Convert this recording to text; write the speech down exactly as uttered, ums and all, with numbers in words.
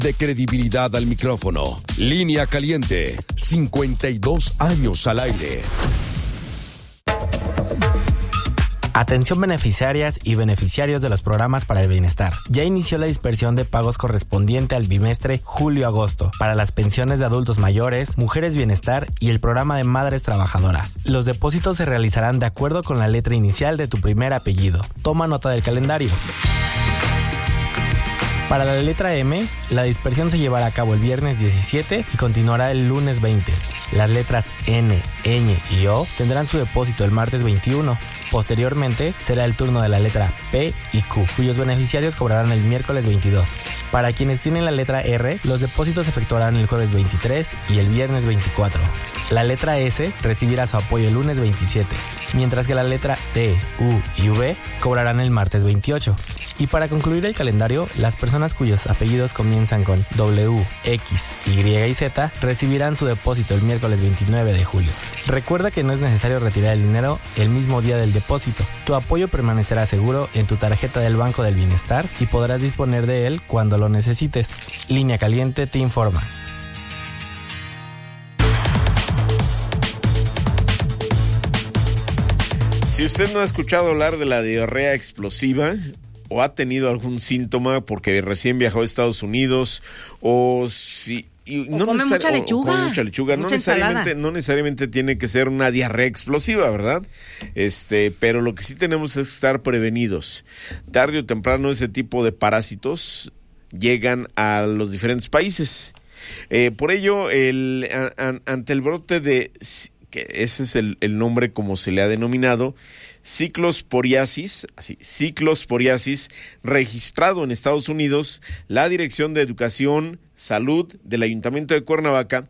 de credibilidad al micrófono. Línea Caliente, cincuenta y dos años al aire. Atención beneficiarias y beneficiarios de los programas para el bienestar. Ya inició la dispersión de pagos correspondiente al bimestre julio-agosto para las pensiones de adultos mayores, mujeres bienestar y el programa de madres trabajadoras. Los depósitos se realizarán de acuerdo con la letra inicial de tu primer apellido. Toma nota del calendario. Para la letra M, la dispersión se llevará a cabo el viernes diecisiete y continuará el lunes veinte. Las letras N, Ñ y O tendrán su depósito el martes veintiuno. Posteriormente, será el turno de la letra P y Q, cuyos beneficiarios cobrarán el miércoles veintidós. Para quienes tienen la letra R, los depósitos se efectuarán el jueves veintitrés y el viernes veinticuatro. La letra S recibirá su apoyo el lunes veintisiete, mientras que la letra T, U y V cobrarán el martes veintiocho. Y para concluir el calendario, las personas cuyos apellidos comienzan con W, X, Y y Z recibirán su depósito el miércoles veintinueve de julio. Recuerda que no es necesario retirar el dinero el mismo día del depósito. Tu apoyo permanecerá seguro en tu tarjeta del Banco del Bienestar y podrás disponer de él cuando lo necesites. Línea Caliente te informa. Si usted no ha escuchado hablar de la diarrea explosiva o ha tenido algún síntoma porque recién viajó a Estados Unidos o si y o no come necesar- mucha o- o lechuga, come mucha lechuga, mucha no necesariamente ensalada. no necesariamente tiene que ser una diarrea explosiva, ¿verdad? Este, pero lo que sí tenemos es estar prevenidos. Tarde o temprano ese tipo de parásitos llegan a los diferentes países. Eh, por ello, el, a- a- ante el brote de, que ese es el, el nombre como se le ha denominado, ciclosporiasis, así, ciclosporiasis, registrado en Estados Unidos, la Dirección de Educación, Salud del Ayuntamiento de Cuernavaca